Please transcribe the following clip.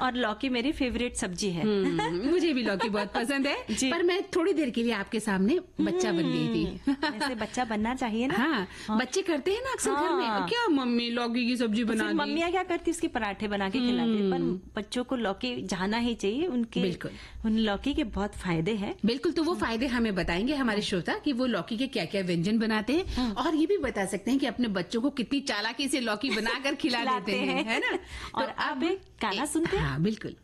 और लौकी मेरी फेवरेट सब्जी है। मुझे भी लौकी बहुत पसंद है, पर मैं थोड़ी देर के लिए आपके सामने बच्चा बन गई थी। ऐसे बच्चा बनना चाहिए ना। हाँ, बच्चे करते हैं ना अक्सर घर में, क्या मम्मी लौकी की सब्जी बना दी। मम्मियाँ क्या करती, उसके पराठे बना के खिलाती, पर बच्चों को लौकी जाना ही चाहिए। उनके उन लौकी के बहुत फायदे हैं। बिल्कुल, तो वो फायदे हमें बताएंगे हमारे श्रोता कि वो लौकी के क्या क्या व्यंजन बनाते हैं, और ये भी बता सकते हैं कि अपने बच्चों को कितनी चालाकी से लौकी बनाकर खिला देते हैं, है ना। और अब एक गाना सुनते हैं। हाँ बिल्कुल।